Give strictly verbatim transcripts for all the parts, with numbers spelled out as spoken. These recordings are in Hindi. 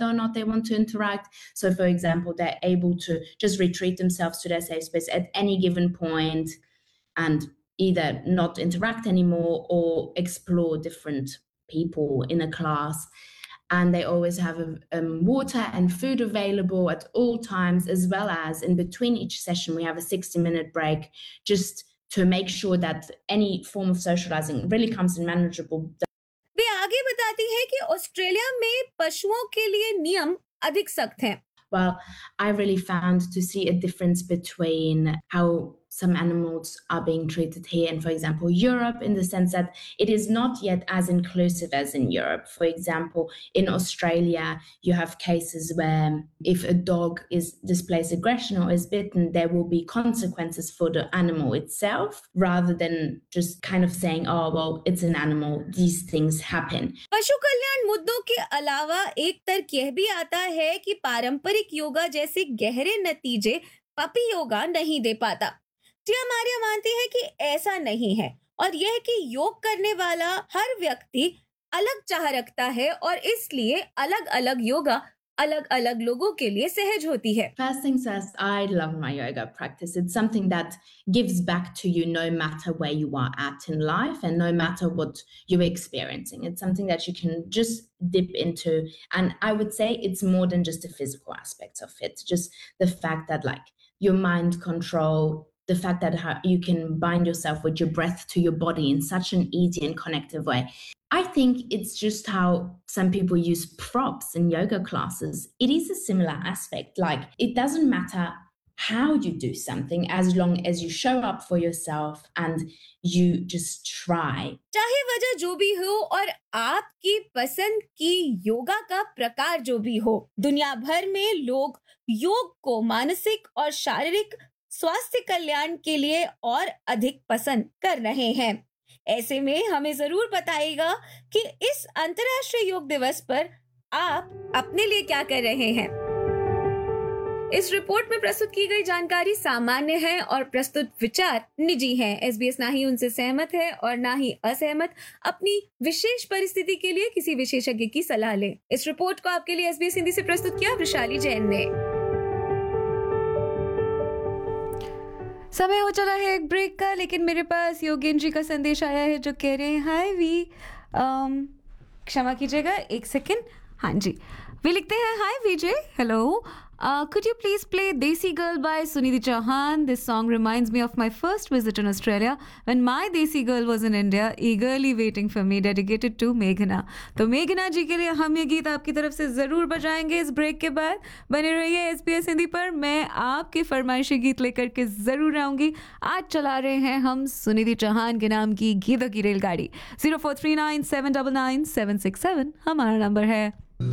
whether or not they want to interact. So, for example, they're able to just retreat themselves to their safe space at any given point and either not interact anymore or explore different people in a class. And they always have um, water and food available at all times, as well as in between each session, we have a sixty minute break just to make sure that any form of socializing really comes in manageable. वे आगे बताती है कि ऑस्ट्रेलिया में पशुओं के लिए नियम अधिक सख्त हैं. Well, I really found to see a difference between how some animals are being treated here and, for example, Europe, in the sense that it is not yet as inclusive as in Europe. For example, in Australia, you have cases where if a dog is displays aggression or is bitten, there will be consequences for the animal itself, rather than just kind of saying, oh, well, it's an animal, these things happen. पशु कल्याण मुद्दों के अलावा एक तर्क यह भी आता है कि पारंपरिक योगा जैसे गहरे नतीजे पपी योगा नहीं दे पाता. टिया मारिया मानती है कि ऐसा नहीं है और यह कि योग करने वाला हर व्यक्ति अलग चाह रखता है और इसलिए अलग-अलग योगा अलग-अलग लोगों के लिए सहज होती है. First things first, I love my yoga practice. It's something that gives back to you no matter where you are at in life and no matter what you're experiencing. It's something that you can just dip into, and I would say it's more than just the physical aspects of it. Just the fact that like your mind control, the fact that how you can bind yourself with your breath to your body in such an easy and connective way. I think it's just how some people use props in yoga classes. It is a similar aspect. Like, it doesn't matter how you do something as long as you show up for yourself and you just try. चाहे वजह जो भी हो और आपकी पसंद की योगा का प्रकार जो भी हो, दुनिया भर में लोग योग को मानसिक और शारीरिक स्वास्थ्य कल्याण के लिए और अधिक पसंद कर रहे हैं. ऐसे में हमें जरूर बताइएगा कि इस अंतर्राष्ट्रीय योग दिवस पर आप अपने लिए क्या कर रहे हैं. इस रिपोर्ट में प्रस्तुत की गई जानकारी सामान्य है और प्रस्तुत विचार निजी हैं. एसबीएस ना ही उनसे सहमत है और ना ही असहमत. अपनी विशेष परिस्थिति के लिए किसी विशेषज्ञ की सलाह लें. इस रिपोर्ट को आपके लिए एसबीएस हिंदी से प्रस्तुत किया वैशाली जैन ने. समय हो चला है एक ब्रेक का, लेकिन मेरे पास योगेंद्र जी का संदेश आया है जो कह रहे हैं हाय वी, क्षमा कीजिएगा एक सेकंड. हाँ जी, वे लिखते हैं हाय विजय, hello, Uh, could you please play Desi Girl by Sunidhi Chauhan? This song reminds me of my first visit in Australia when my Desi Girl was in India, eagerly waiting for me, dedicated to Meghna. तो मेघना जी के लिए हम ये गीत आपकी तरफ से ज़रूर बजाएंगे इस ब्रेक के बाद. बने रहिए एसबीएस हिंदी पर, मैं आपके फरमाइशी गीत लेकर के ज़रूर आऊँगी. आज चला रहे हैं हम सुनिधि चौहान के नाम की गीतों की रेलगाड़ी. Zero four three nine seven double nine seven six seven हमारा नंबर है.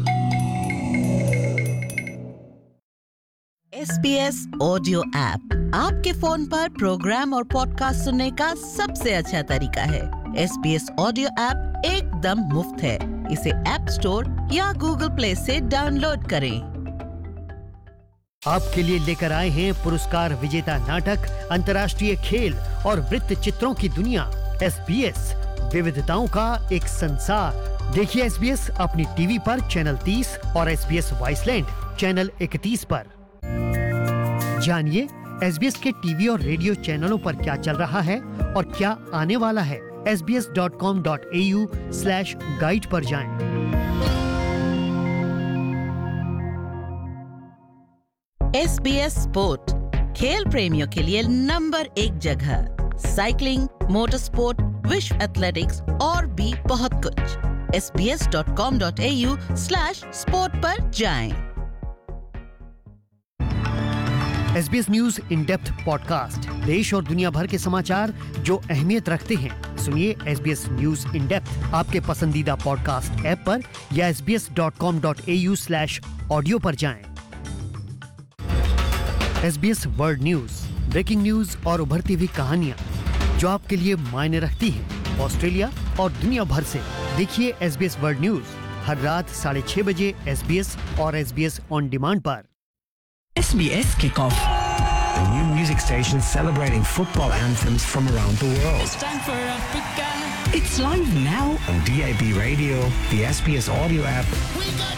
एसबीएस ऑडियो ऐप आपके फोन पर प्रोग्राम और पॉडकास्ट सुनने का सबसे अच्छा तरीका है. एसबीएस ऑडियो ऐप एकदम मुफ्त है. इसे ऐप स्टोर या गूगल प्ले से डाउनलोड करें. आपके लिए लेकर आए हैं पुरस्कार विजेता नाटक, अंतर्राष्ट्रीय खेल और वृत्त चित्रों की दुनिया. एसबीएस, विविधताओं का एक संसार. देखिए एसबीएस अपनी टीवी पर चैनल तीस और एसबीएस वॉइसलैंड चैनल इकतीस पर. जानिए एसबीएस के टीवी और रेडियो चैनलों पर क्या चल रहा है और क्या आने वाला है. S B S dot com dot A you slash guide पर जाएं. एसबीएस स्पोर्ट, खेल प्रेमियों के लिए नंबर एक जगह. साइकिलिंग, मोटर स्पोर्ट, विश्व एथलेटिक्स और भी बहुत कुछ. S B S dot com dot A you slash sport पर जाएं. SBS news in depth podcast, देश और दुनिया भर के समाचार जो अहमियत रखते हैं. सुनिए एसबीएस न्यूज इन डेप्थ आपके पसंदीदा पॉडकास्ट ऐप पर या S B S dot com dot A you slash audio पर जाएं. SBS world news, breaking news और उभरती हुई कहानियां जो आपके लिए मायने रखती हैं ऑस्ट्रेलिया और दुनिया भर से. देखिए एसबीएस वर्ल्ड न्यूज हर रात साढ़े छह बजे एसबीएस और एसबीएस ऑन डिमांड पर. S B S Kickoff, the new music station celebrating football anthems from around the world. It's time for Africa. It's live now on D A B Radio, the S B S audio app, We got